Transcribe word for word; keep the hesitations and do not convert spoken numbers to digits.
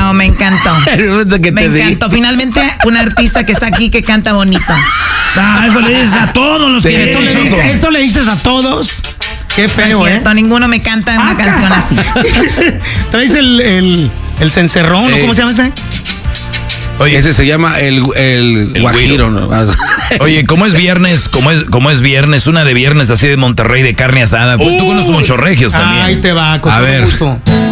No, me encantó. que me te encantó. Di. Finalmente, un artista que está aquí que canta bonito. Ah, eso le dices a todos los sí, que... Eso le, dices, eso le dices a todos. Qué feo, no es cierto, ¿eh? Ninguno me canta una Acá. canción así. ¿Traes el, el, el cencerrón, eh. ¿no? ¿Cómo se llama este? Oye, ese se llama el, el, el guajiro, ¿no? Oye, ¿cómo es viernes? ¿Cómo es, cómo es viernes? Una de viernes así de Monterrey de carne asada. Tú, tú conoces muchos regios también. Ahí te va, con A todo ver. gusto.